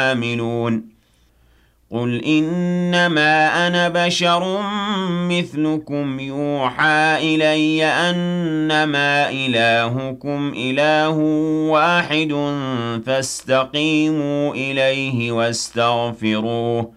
عاملون قل إنما أنا بشر مثلكم يوحى إلي أنما إلهكم إله واحد فاستقيموا إليه واستغفروه